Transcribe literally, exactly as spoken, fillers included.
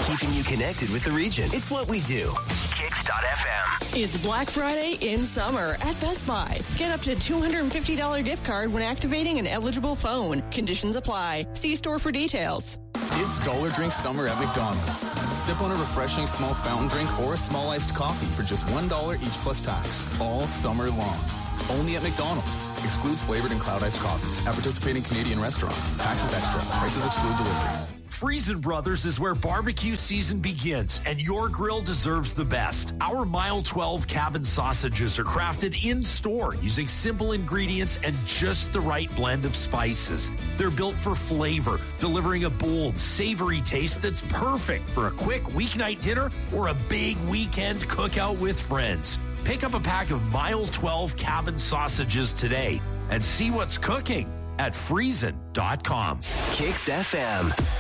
keeping you connected with the region. It's what we do. Kicks dot F M. It's Black Friday in summer at Best Buy. Get up to two hundred fifty dollars gift card when activating an eligible phone. Conditions apply. See store for details. It's Dollar Drink Summer at McDonald's. Sip on a refreshing small fountain drink or a small iced coffee for just one dollar each plus tax, all summer long. Only at McDonald's. Excludes flavored and cloud iced coffees at participating Canadian restaurants. Taxes extra. Prices exclude delivery. Friesen Brothers is where barbecue season begins, and your grill deserves the best. Our Mile twelve cabin sausages are crafted in-store using simple ingredients and just the right blend of spices. They're built for flavor, delivering a bold, savory taste that's perfect for a quick weeknight dinner or a big weekend cookout with friends. Pick up a pack of Mile twelve cabin sausages today and see what's cooking at friesen dot com. Kicks F M.